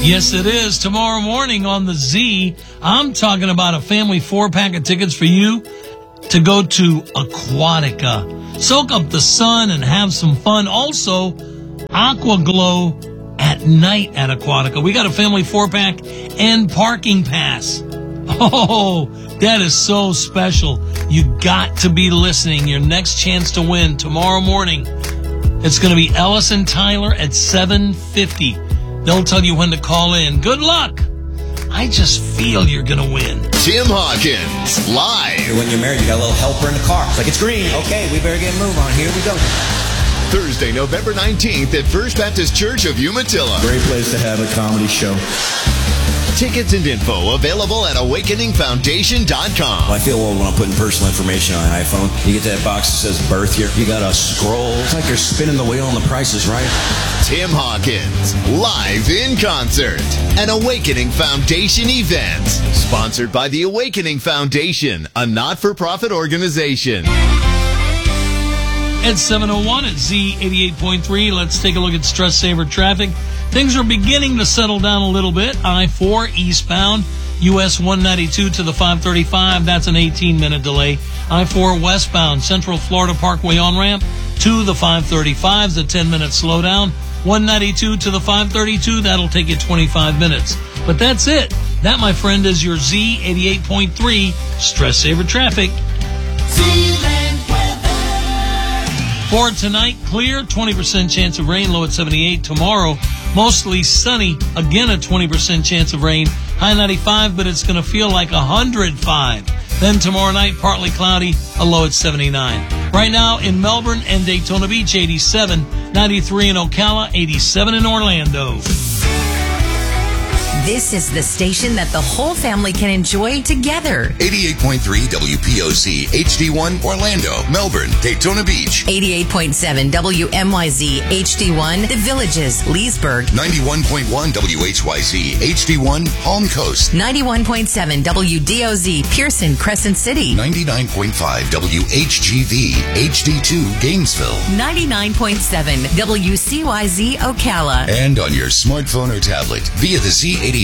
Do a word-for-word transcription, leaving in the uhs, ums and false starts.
Yes, it is. Tomorrow morning on the Z, I'm talking about a family four-pack of tickets for you to go to Aquatica. Soak up the sun and have some fun. Also, Aqua Glow at night at Aquatica. We got a family four-pack and parking pass. Oh, that is so special. You got to be listening. Your next chance to win tomorrow morning. It's going to be Ellis and Tyler at seven fifty. They'll tell you when to call in. Good luck. I just feel you're going to win. Tim Hawkins, live. When you're married, you got a little helper in the car. It's like, it's green. Okay, we better get a move on. Here we go. Thursday, November nineteenth at First Baptist Church of Umatilla. Great place to have a comedy show. Tickets and info available at awakening foundation dot com. Well, I feel old when I'm putting personal information on an iPhone. You get that box that says birth year. You got to scroll. It's like you're spinning the wheel and the price is right. Tim Hawkins, live in concert. An Awakening Foundation event. Sponsored by the Awakening Foundation, a not-for-profit organization. It's seven oh one at Z eighty-eight point three. Let's take a look at Stress Saver traffic. Things are beginning to settle down a little bit. I four eastbound, U S one ninety-two to the five thirty-five. That's an eighteen-minute delay. I four westbound, Central Florida Parkway on-ramp to the five thirty-five is a ten-minute slowdown. one ninety-two to the five thirty-two, that'll take you twenty-five minutes. But that's it. That, my friend, is your Z eighty-eight point three Stress Saver traffic. For tonight, clear, twenty percent chance of rain, low at seventy-eight. Tomorrow, mostly sunny, again a twenty percent chance of rain, high ninety-five, but it's going to feel like one hundred five. Then tomorrow night, partly cloudy, a low at seventy-nine. Right now in Melbourne and Daytona Beach, eighty-seven, ninety-three in Ocala, eighty-seven in Orlando. This is the station that the whole family can enjoy together. eighty-eight point three W P O Z, H D one, Orlando, Melbourne, Daytona Beach. eighty-eight point seven W M Y Z, H D one, The Villages, Leesburg. ninety-one point one W H Y Z, H D one, Palm Coast. ninety-one point seven W D O Z, Pearson, Crescent City. ninety-nine point five W H G V, H D two, Gainesville. ninety-nine point seven W C Y Z, Ocala. And on your smartphone or tablet via the Z